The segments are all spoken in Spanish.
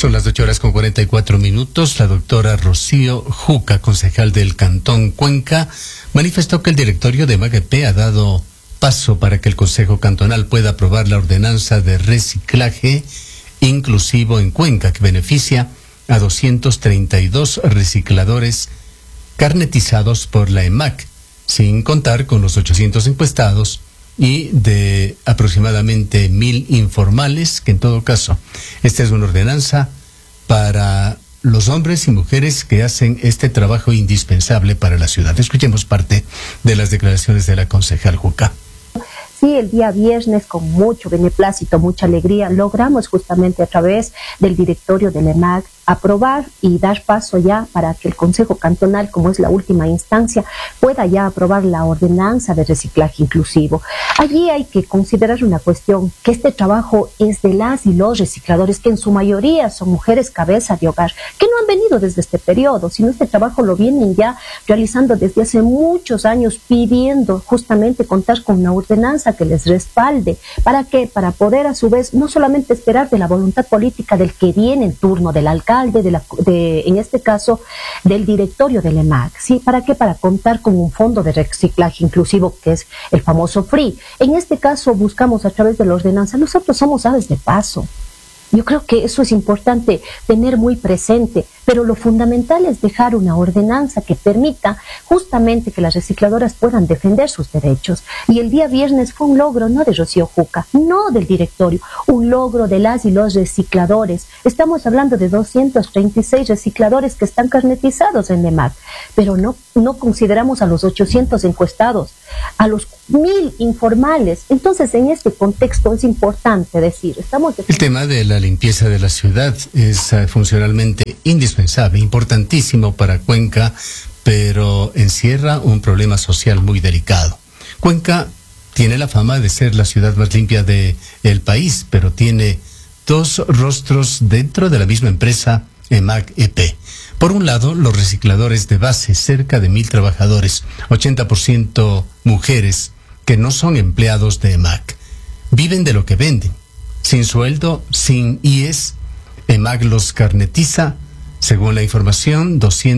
Son las 8:44. La doctora Rocío Juca, concejal del Cantón Cuenca, manifestó que el directorio de MAGP ha dado paso para que el Consejo Cantonal pueda aprobar la ordenanza de reciclaje inclusivo en Cuenca, que beneficia a 232 recicladores carnetizados por la EMAC, sin contar con los 800 encuestados y de aproximadamente 1,000 informales, que en todo caso, esta es una ordenanza para los hombres y mujeres que hacen este trabajo indispensable para la ciudad. Escuchemos parte de las declaraciones de la concejal Juca. Sí, el día viernes, con mucho beneplácito, mucha alegría, logramos justamente a través del directorio del EMAC aprobar y dar paso ya para que el Consejo Cantonal, como es la última instancia, pueda ya aprobar la ordenanza de reciclaje inclusivo. Allí hay que considerar una cuestión, que este trabajo es de las y los recicladores, que en su mayoría son mujeres cabeza de hogar, que no han venido desde este periodo, sino este trabajo lo vienen ya realizando desde hace muchos años, pidiendo justamente contar con una ordenanza que les respalde. ¿Para qué? Para poder a su vez no solamente esperar de la voluntad política del que viene en turno, del alcalde, en este caso del directorio del EMAC, ¿sí? ¿Para qué? Para contar con un fondo de reciclaje inclusivo, que es el famoso FREE. En este caso buscamos a través de la ordenanza, nosotros somos aves de paso. Yo creo que eso es importante tener muy presente, pero lo fundamental es dejar una ordenanza que permita justamente que las recicladoras puedan defender sus derechos. Y el día viernes fue un logro no de Rocío Juca, no del directorio, un logro de las y los recicladores. Estamos hablando de 236 recicladores que están carnetizados en EMAC, pero no consideramos a los 800 encuestados, a los 1,000 informales. Entonces, en este contexto es importante decir, el tema de la limpieza de la ciudad es funcionalmente indispensable, importantísimo para Cuenca, pero encierra un problema social muy delicado. Cuenca tiene la fama de ser la ciudad más limpia del país, pero tiene dos rostros dentro de la misma empresa EMAC-EP. Por un lado, los recicladores de base, cerca de 1,000 trabajadores, 80% mujeres, que no son empleados de EMAC. Viven de lo que venden, sin sueldo, sin IES. EMAC los carnetiza, según la información,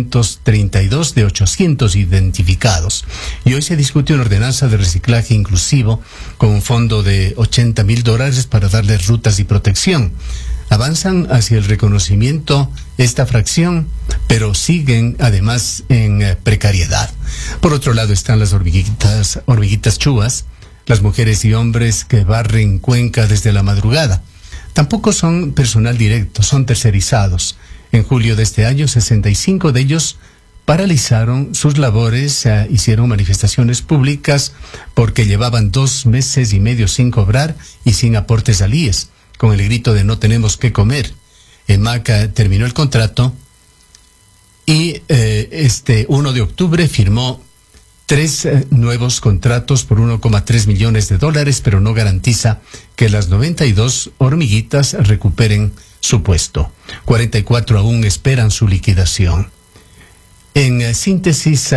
232 de 800 identificados. Y hoy se discute una ordenanza de reciclaje inclusivo con un fondo de $80,000 para darles rutas y protección. Avanzan hacia el reconocimiento esta fracción, pero siguen además en precariedad. Por otro lado están las hormiguitas chúas, las mujeres y hombres que barren Cuenca desde la madrugada. Tampoco son personal directo, son tercerizados. En julio de este año, 65 de ellos paralizaron sus labores, hicieron manifestaciones públicas porque llevaban 2 meses y medio sin cobrar y sin aportes al IES, con el grito de no tenemos qué comer. EMAC terminó el contrato y este 1 de octubre firmó 3 nuevos contratos por $1,3 millones, pero no garantiza que las 92 hormiguitas recuperen su puesto. 44 aún esperan su liquidación. En síntesis,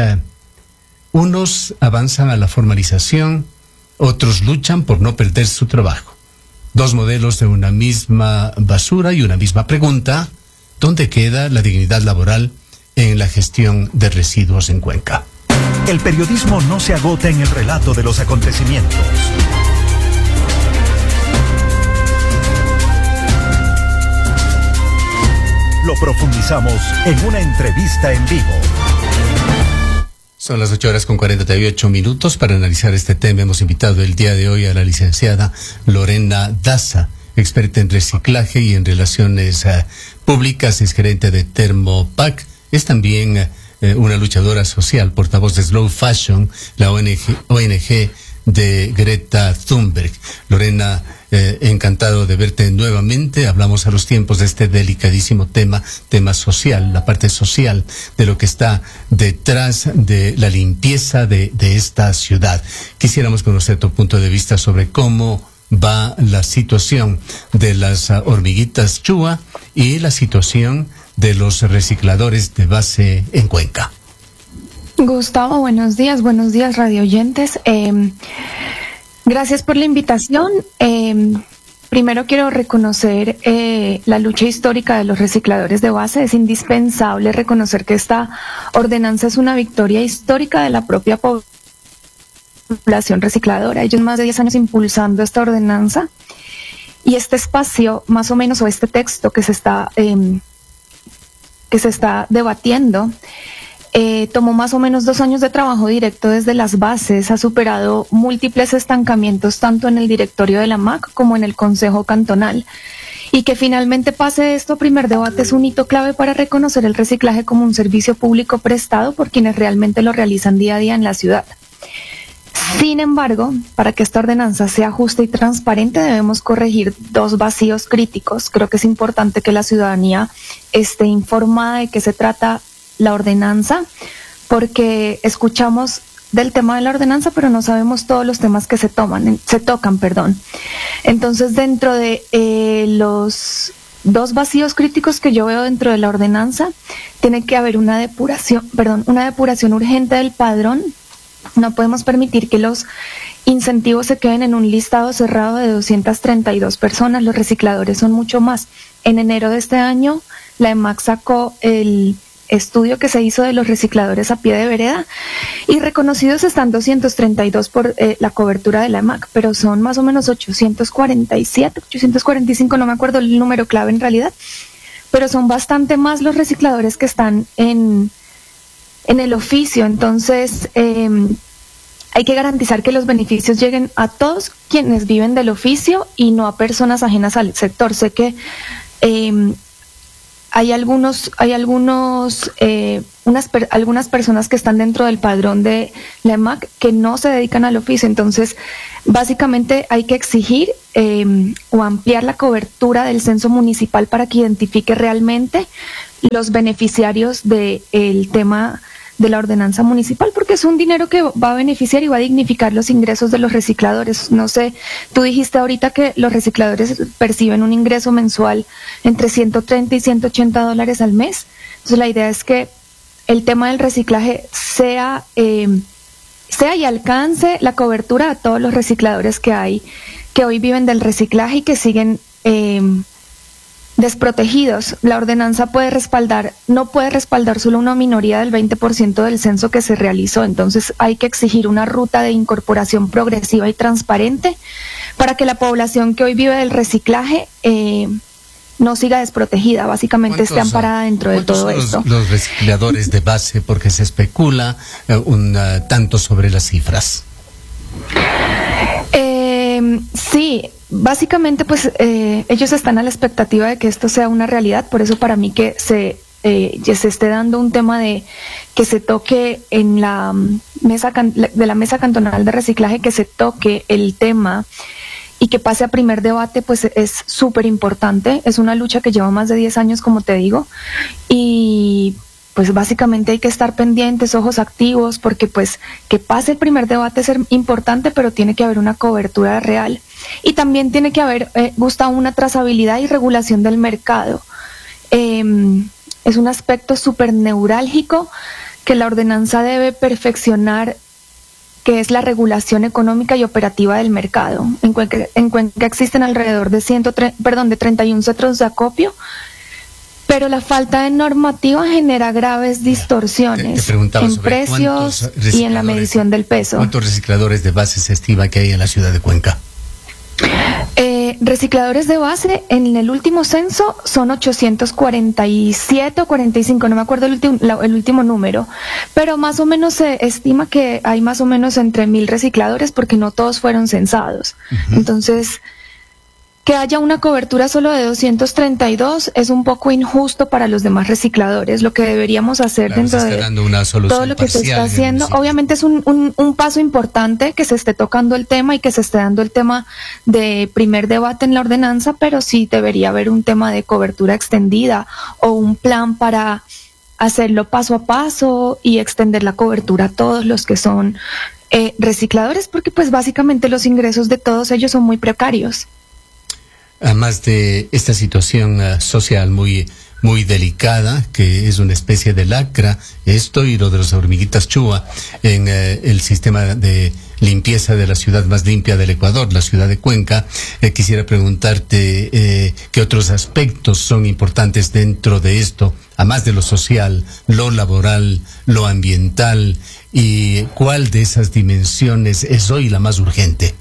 unos avanzan a la formalización, otros luchan por no perder su trabajo. 2 modelos de una misma basura y una misma pregunta: ¿dónde queda la dignidad laboral en la gestión de residuos en Cuenca? El periodismo no se agota en el relato de los acontecimientos. Lo profundizamos en una entrevista en vivo. Son las 8:48. Para analizar este tema hemos invitado el día de hoy a la licenciada Lorena Daza, experta en reciclaje y en relaciones públicas, es gerente de Thermopac, es también una luchadora social, portavoz de Slow Fashion, la ONG de Greta Thunberg. Lorena, encantado de verte nuevamente. Hablamos a los tiempos de este delicadísimo tema social, la parte social de lo que está detrás de la limpieza de esta ciudad. Quisiéramos conocer tu punto de vista sobre cómo va la situación de las hormiguitas chúa y la situación de los recicladores de base en Cuenca. Gustavo, buenos días radio oyentes. Gracias por la invitación. Primero quiero reconocer la lucha histórica de los recicladores de base. Es indispensable reconocer que esta ordenanza es una victoria histórica de la propia población recicladora. Ellos más de 10 años impulsando esta ordenanza, y este espacio más o menos, o este texto que se está debatiendo, tomó más o menos 2 años de trabajo directo desde las bases, ha superado múltiples estancamientos tanto en el directorio de la MAC como en el Consejo Cantonal. Y que finalmente pase esto a primer debate es un hito clave para reconocer el reciclaje como un servicio público prestado por quienes realmente lo realizan día a día en la ciudad. Sin embargo, para que esta ordenanza sea justa y transparente, debemos corregir 2 vacíos críticos. Creo que es importante que la ciudadanía esté informada de qué se trata la ordenanza, porque escuchamos del tema de la ordenanza, pero no sabemos todos los temas que se tocan. Entonces, dentro de los 2 vacíos críticos que yo veo dentro de la ordenanza, tiene que haber una depuración urgente del padrón. No podemos permitir que los incentivos se queden en un listado cerrado de 232 personas. Los recicladores son mucho más. En enero de este año, la EMAC sacó el estudio que se hizo de los recicladores a pie de vereda, y reconocidos están 232 por la cobertura de la EMAC, pero son más o menos 847, 845, no me acuerdo el número clave en realidad, pero son bastante más los recicladores que están en el oficio. Entonces, hay que garantizar que los beneficios lleguen a todos quienes viven del oficio y no a personas ajenas al sector. Sé que hay algunas personas que están dentro del padrón de la EMAC que no se dedican al oficio. Entonces, básicamente hay que exigir o ampliar la cobertura del censo municipal para que identifique realmente los beneficiarios del tema de la ordenanza municipal, porque es un dinero que va a beneficiar y va a dignificar los ingresos de los recicladores. No sé, tú dijiste ahorita que los recicladores perciben un ingreso mensual entre 130 y 180 dólares al mes. Entonces, la idea es que el tema del reciclaje sea y alcance la cobertura a todos los recicladores que hay, que hoy viven del reciclaje y que siguen desprotegidos. La ordenanza no puede respaldar solo una minoría del 20% del censo que se realizó. Entonces hay que exigir una ruta de incorporación progresiva y transparente para que la población que hoy vive del reciclaje no siga desprotegida, básicamente esté amparada dentro de todo esto. Los recicladores de base, porque se especula tanto sobre las cifras? Sí, básicamente pues ellos están a la expectativa de que esto sea una realidad. Por eso para mí que se esté dando un tema de que se toque en la mesa cantonal de reciclaje, que se toque el tema y que pase a primer debate, pues es súper importante. Es una lucha que lleva más de 10 años, como te digo, y pues básicamente hay que estar pendientes, ojos activos, porque pues que pase el primer debate es importante, pero tiene que haber una cobertura real. Y también tiene que haber, Gustavo, una trazabilidad y regulación del mercado. Es un aspecto súper neurálgico que la ordenanza debe perfeccionar, que es la regulación económica y operativa del mercado. En Cuenca existen alrededor de 31 centros de acopio, pero la falta de normativa genera graves distorsiones en precios y en la medición del peso. ¿Cuántos recicladores de base se estima que hay en la ciudad de Cuenca? Recicladores de base en el último censo son 847 o 45, no me acuerdo el último número, pero más o menos se estima que hay más o menos entre 1,000 recicladores, porque no todos fueron censados. Entonces, que haya una cobertura solo de 232 es un poco injusto para los demás recicladores. Lo que deberíamos hacer dentro de todo lo que se está haciendo, obviamente es un paso importante que se esté tocando el tema y que se esté dando el tema de primer debate en la ordenanza, pero sí debería haber un tema de cobertura extendida o un plan para hacerlo paso a paso y extender la cobertura a todos los que son recicladores, porque pues básicamente los ingresos de todos ellos son muy precarios. Además de esta situación social muy muy delicada, que es una especie de lacra, esto y lo de las hormiguitas chua en el sistema de limpieza de la ciudad más limpia del Ecuador, la ciudad de Cuenca. Quisiera preguntarte qué otros aspectos son importantes dentro de esto, además de lo social, lo laboral, lo ambiental, y cuál de esas dimensiones es hoy la más urgente.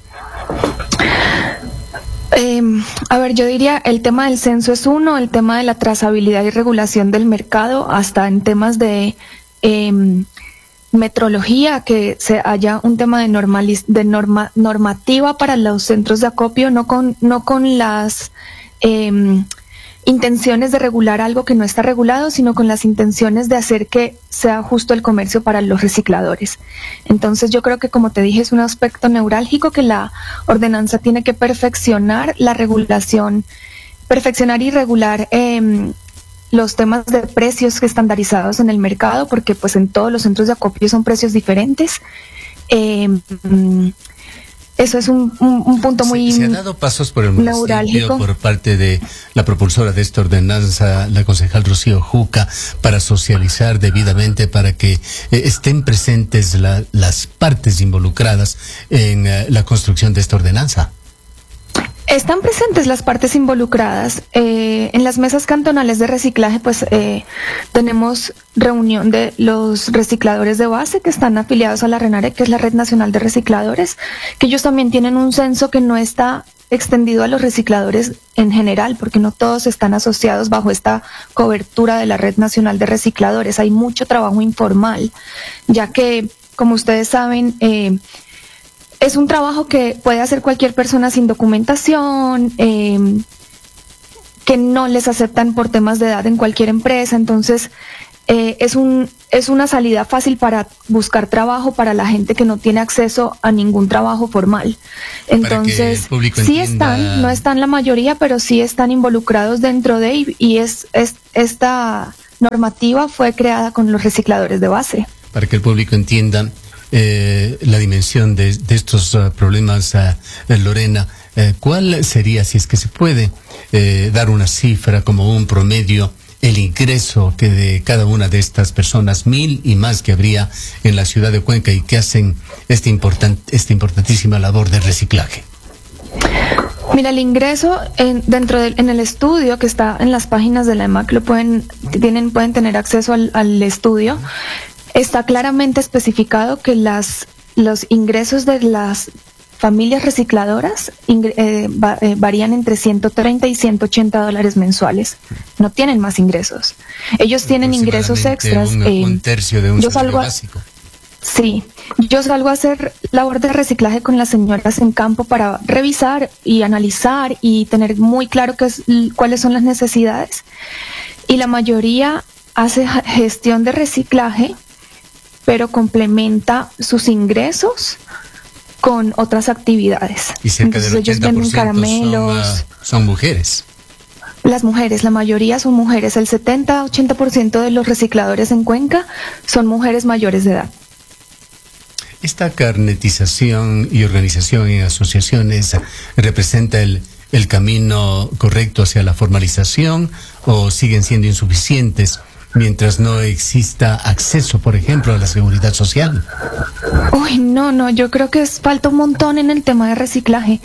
A ver, yo diría el tema del censo es uno, el tema de la trazabilidad y regulación del mercado, hasta en temas de metrología, que se haya un tema de normativa para los centros de acopio, no con las intenciones de regular algo que no está regulado, sino con las intenciones de hacer que sea justo el comercio para los recicladores. Entonces yo creo que, como te dije, es un aspecto neurálgico que la ordenanza tiene que perfeccionar la regulación, perfeccionar y regular los temas de precios estandarizados en el mercado, porque pues en todos los centros de acopio son precios diferentes. Eso es un punto muy se ha dado pasos por el municipio neurálgico por parte de la propulsora de esta ordenanza, la concejal Rocío Juca, para socializar debidamente, para que estén presentes las partes involucradas en la construcción de esta ordenanza. Están presentes las partes involucradas. En las mesas cantonales de reciclaje, pues tenemos reunión de los recicladores de base que están afiliados a la RENARE, que es la Red Nacional de Recicladores, que ellos también tienen un censo que no está extendido a los recicladores en general, porque no todos están asociados bajo esta cobertura de la Red Nacional de Recicladores. Hay mucho trabajo informal, ya que, como ustedes saben, es un trabajo que puede hacer cualquier persona sin documentación, que no les aceptan por temas de edad en cualquier empresa. Entonces, es una salida fácil para buscar trabajo para la gente que no tiene acceso a ningún trabajo formal. Entonces, sí están, no están la mayoría, pero sí están involucrados dentro de, y esta normativa fue creada con los recicladores de base. Para que el público entienda la dimensión de estos problemas, Lorena, ¿cuál sería, si es que se puede dar una cifra como un promedio, el ingreso que de cada una de estas personas, 1,000 y más que habría en la ciudad de Cuenca y que hacen esta importantísima labor de reciclaje? Mira, el ingreso en el estudio que está en las páginas de la EMAC, pueden tener acceso al estudio. Está claramente especificado que los ingresos de las familias recicladoras varían entre $130 y $180 mensuales. No tienen más ingresos. Ellos tienen ingresos extras. Un tercio de un salario básico. Sí, yo salgo a hacer labor de reciclaje con las señoras en campo para revisar y analizar y tener muy claro cuáles son las necesidades. Y la mayoría hace gestión de reciclaje, pero complementa sus ingresos con otras actividades. Y cerca del 80% ellos venden caramelos. Son mujeres. La mayoría son mujeres. El 70-80% de los recicladores en Cuenca son mujeres mayores de edad. ¿Esta carnetización y organización en asociaciones representa el camino correcto hacia la formalización, o siguen siendo insuficientes mientras no exista acceso, por ejemplo, a la seguridad social? Uy, no, yo creo que falta un montón en el tema de reciclaje.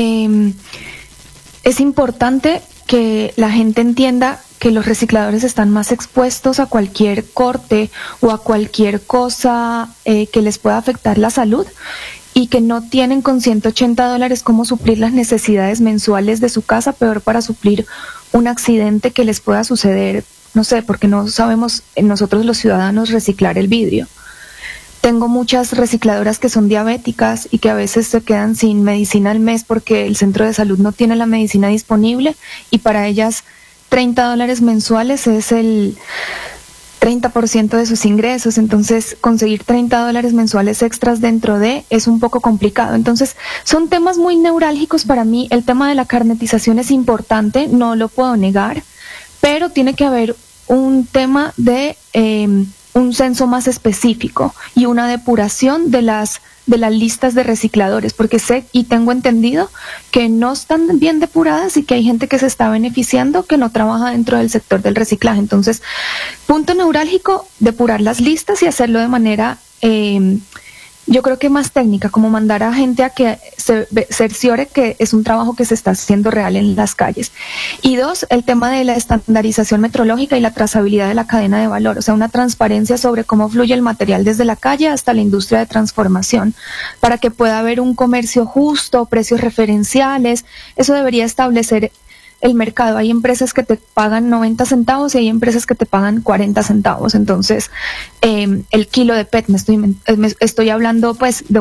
Es importante que la gente entienda que los recicladores están más expuestos a cualquier corte o a cualquier cosa que les pueda afectar la salud, y que no tienen con $180 cómo suplir las necesidades mensuales de su casa, peor para suplir un accidente que les pueda suceder. No sé, porque no sabemos nosotros los ciudadanos reciclar el vidrio. Tengo muchas recicladoras que son diabéticas y que a veces se quedan sin medicina al mes porque el centro de salud no tiene la medicina disponible, y para ellas $30 mensuales es el 30% de sus ingresos. Entonces, conseguir $30 mensuales extras dentro de es un poco complicado. Entonces, son temas muy neurálgicos para mí. El tema de la carnetización es importante, no lo puedo negar, pero tiene que haber un tema de un censo más específico y una depuración de las de las listas de recicladores, porque sé y tengo entendido que no están bien depuradas y que hay gente que se está beneficiando que no trabaja dentro del sector del reciclaje. Entonces, punto neurálgico, depurar las listas y hacerlo de manera yo creo que más técnica, como mandar a gente a que se cerciore que es un trabajo que se está haciendo real en las calles. Y dos, el tema de la estandarización metrológica y la trazabilidad de la cadena de valor, o sea, una transparencia sobre cómo fluye el material desde la calle hasta la industria de transformación, para que pueda haber un comercio justo, precios referenciales. Eso debería establecer el mercado. Hay empresas que te pagan 90 centavos y hay empresas que te pagan 40 centavos. Entonces, el kilo de PET, estoy hablando pues de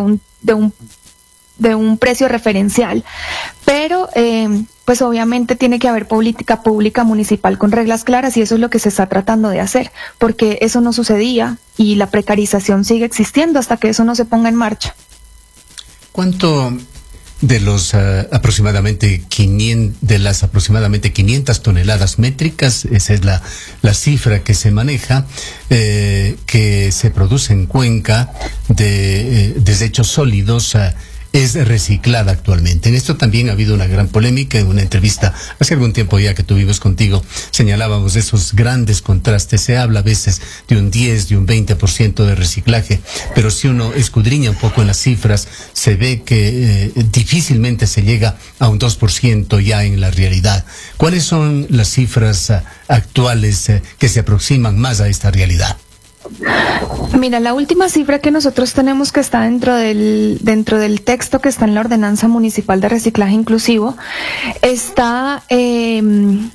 un precio referencial, pero pues obviamente tiene que haber política pública municipal con reglas claras y eso es lo que se está tratando de hacer, porque eso no sucedía y la precarización sigue existiendo hasta que eso no se ponga en marcha. ¿Cuánto de los aproximadamente 500 toneladas métricas, esa es la cifra que se maneja, que se produce en Cuenca de desechos sólidos, es reciclada actualmente? En esto también ha habido una gran polémica. En una entrevista hace algún tiempo ya que tuvimos contigo, señalábamos esos grandes contrastes. Se habla a veces de un 10, de un 20% de reciclaje, pero si uno escudriña un poco en las cifras, se ve que difícilmente se llega a un 2% ya en la realidad. ¿Cuáles son las cifras actuales que se aproximan más a esta realidad? Mira, la última cifra que nosotros tenemos, que está dentro del texto que está en la Ordenanza Municipal de Reciclaje Inclusivo, está en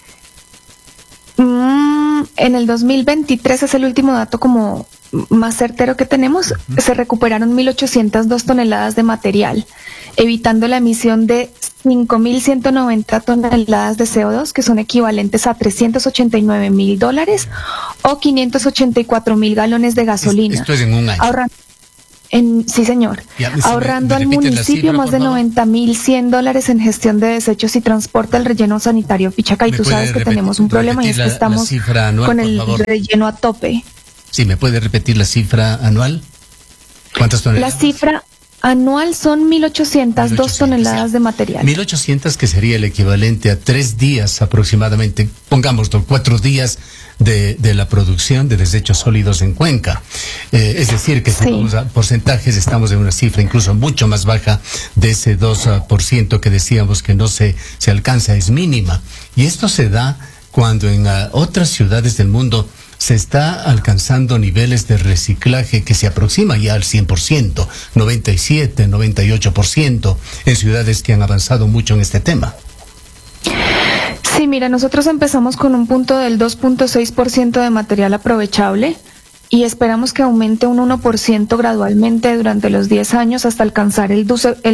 el 2023, es el último dato como más certero que tenemos. Se recuperaron 1.802 toneladas de material, evitando la emisión de 5.190 toneladas de CO2, que son equivalentes a $389,000 o 584,000 galones de gasolina. Esto es en un año. Sí, señor. Ahorrando al municipio más de $90,100 en gestión de desechos y transporte al relleno sanitario Pichacay. Tú sabes que tenemos un problema y es que estamos anual, con el relleno a tope. Sí, ¿me puede repetir la cifra anual? ¿Cuántas toneladas? La cifra anual son 1.802 toneladas de material. 1.800, que sería el equivalente a 3 días aproximadamente, pongámoslo, 4 días de la producción de desechos sólidos en Cuenca. Es decir, que si vamos a porcentajes, estamos en una cifra incluso mucho más baja de ese 2% que decíamos que no se alcanza, es mínima. Y esto se da cuando en otras ciudades del mundo se está alcanzando niveles de reciclaje que se aproximan ya al 100%, 97, 98%, en ciudades que han avanzado mucho en este tema. Sí, mira, nosotros empezamos con un punto del 2.6% de material aprovechable y esperamos que aumente un 1% gradualmente durante los 10 años hasta alcanzar el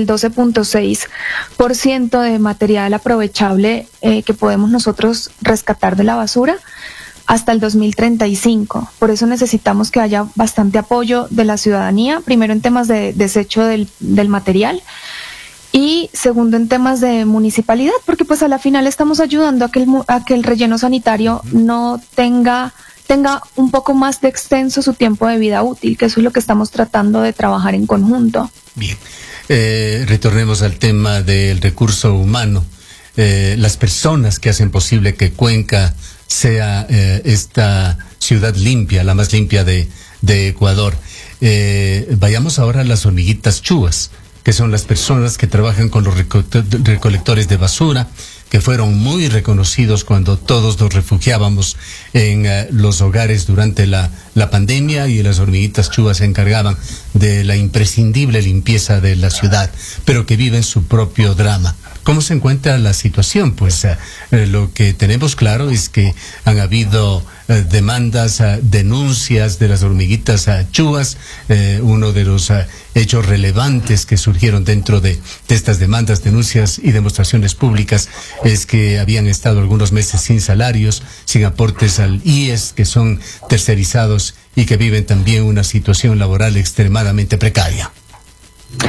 12.6% de material aprovechable que podemos nosotros rescatar de la basura hasta el 2035. Por eso necesitamos que haya bastante apoyo de la ciudadanía, primero en temas de desecho del material y segundo en temas de municipalidad, porque pues a la final estamos ayudando a que el relleno sanitario no tenga un poco más de extenso su tiempo de vida útil, que eso es lo que estamos tratando de trabajar en conjunto. Bien, retornemos al tema del recurso humano. Las personas que hacen posible que Cuenca sea esta ciudad limpia, la más limpia de Ecuador. Vayamos ahora a las hormiguitas chúas, que son las personas que trabajan con los recolectores de basura, que fueron muy reconocidos cuando todos nos refugiábamos en los hogares durante la pandemia, y las hormiguitas chúas se encargaban de la imprescindible limpieza de la ciudad, pero que viven su propio drama. ¿Cómo se encuentra la situación? Pues lo que tenemos claro es que han habido demandas, denuncias de las hormiguitas chúas. Uno de los hechos relevantes que surgieron dentro de estas demandas, denuncias y demostraciones públicas es que habían estado algunos meses sin salarios, sin aportes al IES, que son tercerizados y que viven también una situación laboral extremadamente precaria.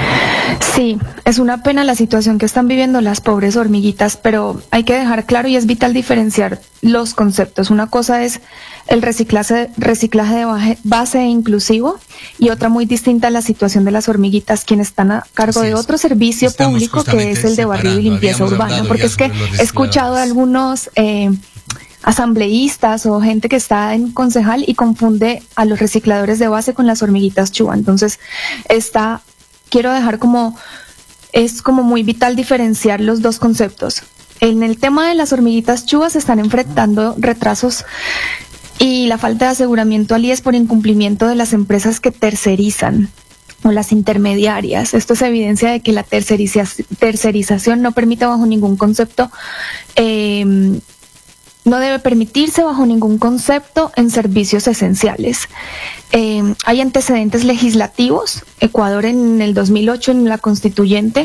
Sí, es una pena la situación que están viviendo las pobres hormiguitas, pero hay que dejar claro y es vital diferenciar los conceptos. Una cosa es el reciclaje de base e inclusivo y otra muy distinta la situación de las hormiguitas, quienes están a cargo de otro servicio público que es el de barrido y limpieza urbana, porque es que he escuchado a algunos asambleístas o gente que está en concejal y confunde a los recicladores de base con las hormiguitas chua. Entonces, quiero dejar es como muy vital diferenciar los dos conceptos. En el tema de las hormiguitas chuvas se están enfrentando retrasos y la falta de aseguramiento al IES por incumplimiento de las empresas que tercerizan o las intermediarias. Esto es evidencia de que la tercerización no permite bajo ningún concepto, no debe permitirse bajo ningún concepto en servicios esenciales. Hay antecedentes legislativos. Ecuador en el 2008 en la constituyente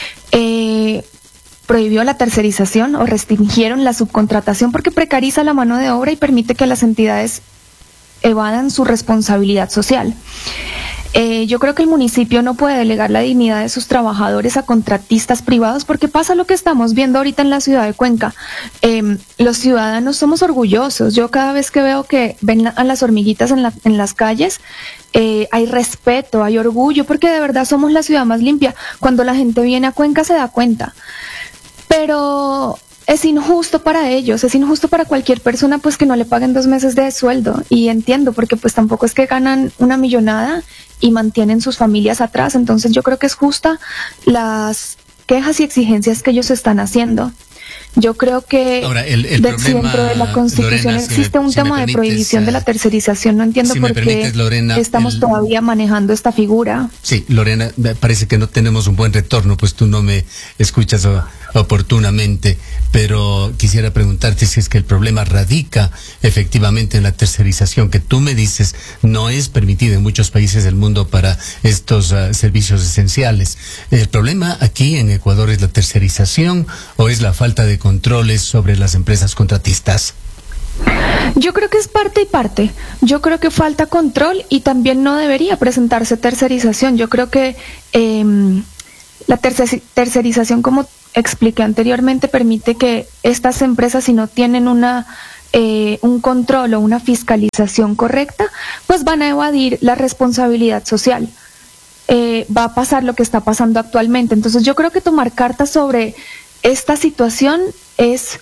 prohibió la tercerización o restringieron la subcontratación porque precariza la mano de obra y permite que las entidades evadan su responsabilidad social. Yo creo que el municipio no puede delegar la dignidad de sus trabajadores a contratistas privados porque pasa lo que estamos viendo ahorita en la ciudad de Cuenca. Los ciudadanos somos orgullosos. Yo cada vez que veo que ven a las hormiguitas en las calles, hay respeto, hay orgullo, porque de verdad somos la ciudad más limpia. Cuando la gente viene a Cuenca se da cuenta. Pero es injusto para ellos, es injusto para cualquier persona pues que no le paguen 2 meses de sueldo, y entiendo porque pues tampoco es que ganan una millonada y mantienen sus familias atrás. Entonces yo creo que es justa las quejas y exigencias que ellos están haciendo. Yo creo que ahora, el problema, dentro de la Constitución, Lorena, existe un tema de prohibición de la tercerización. No entiendo por qué Lorena, estamos todavía manejando esta figura. Sí, Lorena, parece que no tenemos un buen retorno, pues tú no me escuchas oportunamente, pero quisiera preguntarte si es que el problema radica efectivamente en la tercerización, que tú me dices no es permitida en muchos países del mundo para estos servicios esenciales. ¿El problema aquí en Ecuador es la tercerización o es la falta de controles sobre las empresas contratistas? Yo creo que es parte y parte. Yo creo que falta control y también no debería presentarse tercerización. Yo creo que la tercerización, como expliqué anteriormente, permite que estas empresas, si no tienen un control o una fiscalización correcta, pues van a evadir la responsabilidad social. Va a pasar lo que está pasando actualmente. Entonces yo creo que tomar cartas sobre esta situación es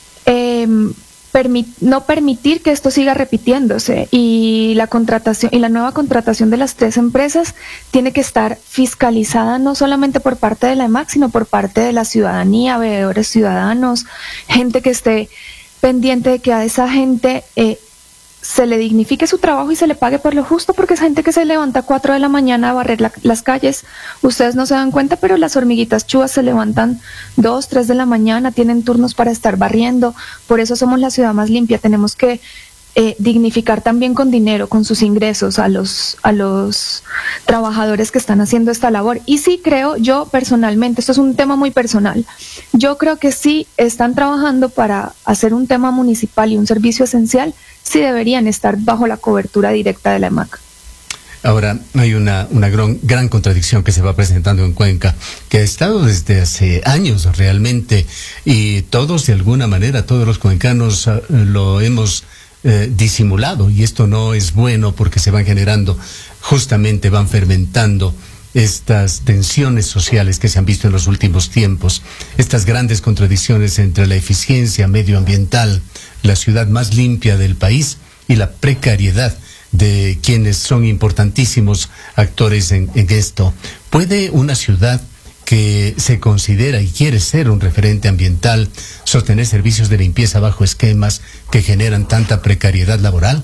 no permitir que esto siga repitiéndose, y la contratación y la nueva contratación de las 3 empresas tiene que estar fiscalizada no solamente por parte de la EMAC, sino por parte de la ciudadanía, veedores ciudadanos, gente que esté pendiente de que a esa gente se le dignifique su trabajo y se le pague por lo justo, porque es gente que se levanta a 4 de la mañana a barrer las calles. Ustedes no se dan cuenta, pero las hormiguitas chuvas se levantan 2, 3 de la mañana, tienen turnos para estar barriendo. Por eso somos la ciudad más limpia. Tenemos que dignificar también con dinero, con sus ingresos a los trabajadores que están haciendo esta labor. Y sí creo, yo personalmente, esto es un tema muy personal, yo creo que sí están trabajando para hacer un tema municipal y un servicio esencial, sí deberían estar bajo la cobertura directa de la EMAC. Ahora, hay una gran contradicción que se va presentando en Cuenca, que ha estado desde hace años realmente, y todos de alguna manera, todos los cuencanos lo hemos disimulado, y esto no es bueno porque se van generando, justamente van fermentando estas tensiones sociales que se han visto en los últimos tiempos, estas grandes contradicciones entre la eficiencia medioambiental, la ciudad más limpia del país, y la precariedad de quienes son importantísimos actores en esto. ¿Puede una ciudad que se considera y quiere ser un referente ambiental sostener servicios de limpieza bajo esquemas que generan tanta precariedad laboral?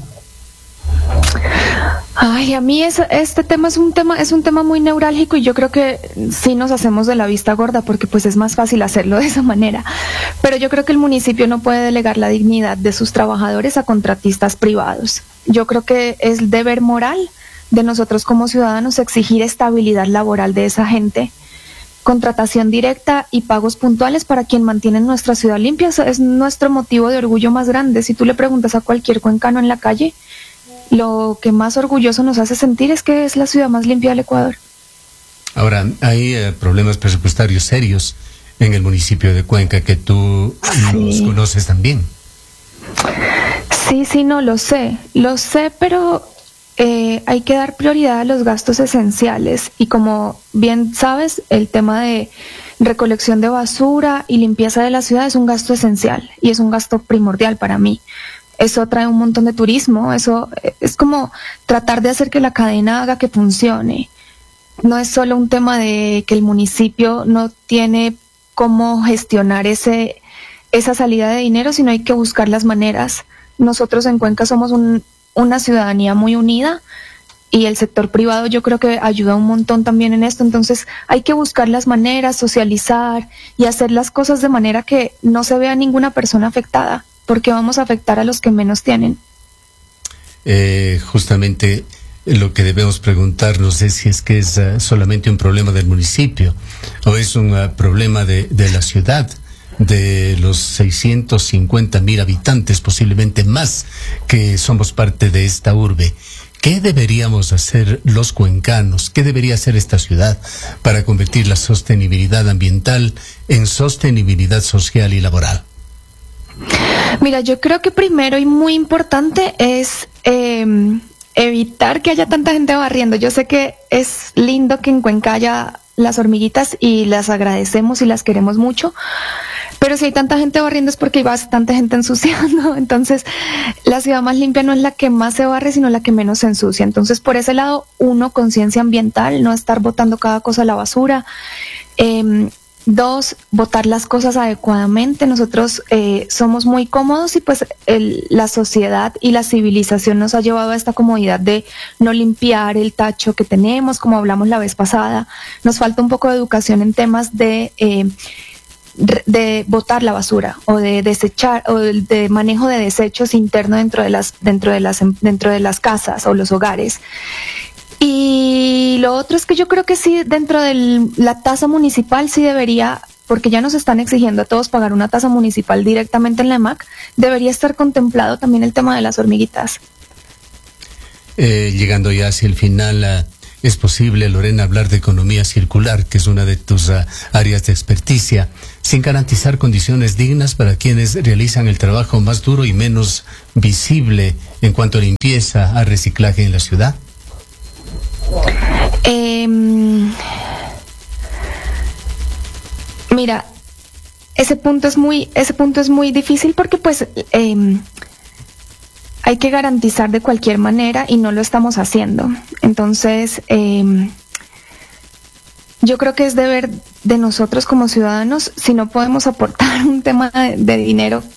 Ay, a mí este tema es un tema muy neurálgico, y yo creo que sí nos hacemos de la vista gorda porque pues es más fácil hacerlo de esa manera. Pero yo creo que el municipio no puede delegar la dignidad de sus trabajadores a contratistas privados. Yo creo que es deber moral de nosotros como ciudadanos exigir estabilidad laboral de esa gente, contratación directa y pagos puntuales para quien mantiene nuestra ciudad limpia. Eso es nuestro motivo de orgullo más grande. Si tú le preguntas a cualquier cuencano en la calle, lo que más orgulloso nos hace sentir es que es la ciudad más limpia del Ecuador. Ahora, hay problemas presupuestarios serios en el municipio de Cuenca que tú los conoces también. Sí, no, lo sé, pero hay que dar prioridad a los gastos esenciales y como bien sabes, el tema de recolección de basura y limpieza de la ciudad es un gasto esencial y es un gasto primordial para mí. Eso trae un montón de turismo, eso es como tratar de hacer que la cadena haga que funcione. No es solo un tema de que el municipio no tiene cómo gestionar esa salida de dinero, sino hay que buscar las maneras. Nosotros en Cuenca somos una ciudadanía muy unida y el sector privado yo creo que ayuda un montón también en esto, entonces hay que buscar las maneras, socializar y hacer las cosas de manera que no se vea ninguna persona afectada, porque vamos a afectar a los que menos tienen. Justamente lo que debemos preguntarnos es si es que es solamente un problema del municipio o es un problema de la ciudad, de los 650,000 habitantes, posiblemente más, que somos parte de esta urbe. ¿Qué deberíamos hacer los cuencanos? ¿Qué debería hacer esta ciudad para convertir la sostenibilidad ambiental en sostenibilidad social y laboral? Mira, yo creo que primero y muy importante es evitar que haya tanta gente barriendo. Yo sé que es lindo que en Cuenca haya las hormiguitas y las agradecemos y las queremos mucho, pero si hay tanta gente barriendo es porque hay bastante gente ensuciando. Entonces la ciudad más limpia no es la que más se barre, sino la que menos se ensucia. Entonces por ese lado, uno, conciencia ambiental, no estar botando cada cosa a la basura. Dos, botar las cosas adecuadamente. Nosotros somos muy cómodos y pues la sociedad y la civilización nos ha llevado a esta comodidad de no limpiar el tacho que tenemos, como hablamos la vez pasada. Nos falta un poco de educación en temas de botar la basura o de desechar o de manejo de desechos interno dentro de las casas o los hogares. Y lo otro es que yo creo que sí, dentro de la tasa municipal sí debería, porque ya nos están exigiendo a todos pagar una tasa municipal directamente en la EMAC, debería estar contemplado también el tema de las hormiguitas. Llegando ya hacia el final, es posible, Lorena, hablar de economía circular, que es una de tus áreas de experticia, sin garantizar condiciones dignas para quienes realizan el trabajo más duro y menos visible en cuanto a limpieza, a reciclaje en la ciudad. Mira, ese punto es muy difícil porque pues hay que garantizar de cualquier manera y no lo estamos haciendo. Entonces, yo creo que es deber de nosotros como ciudadanos, si no podemos aportar un tema de dinero